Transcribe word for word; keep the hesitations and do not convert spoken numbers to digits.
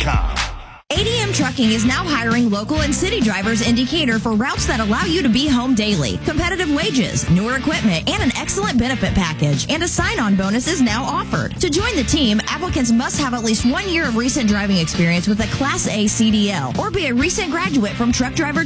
com. A D M Trucking is now hiring local and city drivers in Decatur for routes that allow you to be home daily. Competitive wages, newer equipment, and an excellent benefit package. And a sign-on bonus is now offered. To join the team, applicants must have at least one year of recent driving experience with a Class A C D L or be a recent graduate from Truck Driver